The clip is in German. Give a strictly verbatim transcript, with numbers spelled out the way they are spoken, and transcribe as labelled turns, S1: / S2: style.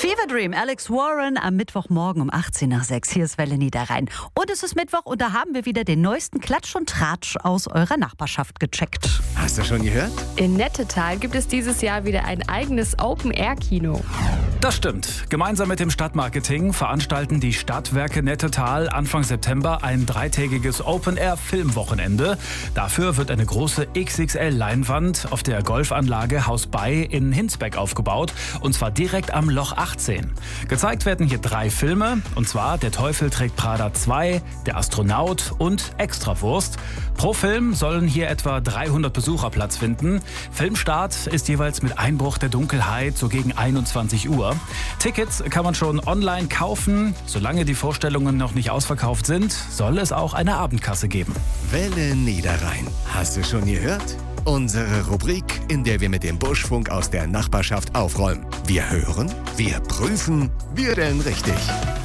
S1: Fever Dream, Alex Warren am Mittwochmorgen um achtzehn nach sechs. Hier ist Welle Niederrhein. Und es ist Mittwoch und da haben wir wieder den neuesten Klatsch und Tratsch aus eurer Nachbarschaft gecheckt.
S2: Hast du schon gehört?
S3: In Nettetal gibt es dieses Jahr wieder ein eigenes Open-Air-Kino.
S4: Das stimmt. Gemeinsam mit dem Stadtmarketing veranstalten die Stadtwerke Nettetal Anfang September ein dreitägiges Open-Air-Filmwochenende. Dafür wird eine große X X L-Leinwand auf der Golfanlage Haus Bay in Hinsbeck aufgebaut. Und zwar direkt am Loch achtzehn. Gezeigt werden hier drei Filme. Und zwar Der Teufel trägt Prada zwei, Der Astronaut und Extrawurst. Pro Film sollen hier etwa dreihundert Besucher Platz finden. Filmstart ist jeweils mit Einbruch der Dunkelheit so gegen einundzwanzig Uhr. Tickets kann man schon online kaufen. Solange die Vorstellungen noch nicht ausverkauft sind, soll es auch eine Abendkasse geben.
S2: Welle Niederrhein. Hast du schon gehört? Unsere Rubrik, in der wir mit dem Buschfunk aus der Nachbarschaft aufräumen. Wir hören, wir prüfen, wir denn richtig.